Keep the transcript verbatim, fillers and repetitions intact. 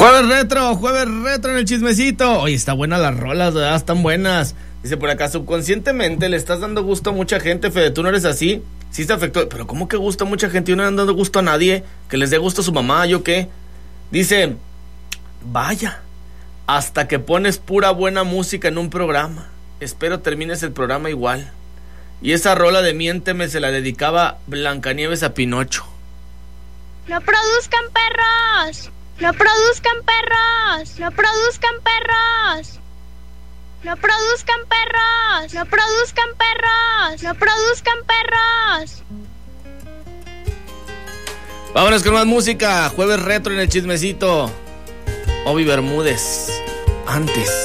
Jueves retro, jueves retro en el chismecito. Oye, está buena las rolas, ¿verdad? Están buenas. Dice por acá, subconscientemente le estás dando gusto a mucha gente, Fede, tú no eres así. Sí se afectó, pero ¿cómo que gusta a mucha gente y no le han dado gusto a nadie? Que les dé gusto a su mamá, ¿yo qué? Dice, vaya, hasta que pones pura buena música en un programa. Espero termines el programa igual. Y esa rola de Miénteme se la dedicaba Blancanieves a Pinocho. ¡No produzcan perros! ¡No produzcan perros! ¡No produzcan perros! ¡No produzcan perros! ¡No produzcan perros! ¡No produzcan perros! Vámonos con más música. Jueves retro en el chismecito. Obi Bermúdez. Antes.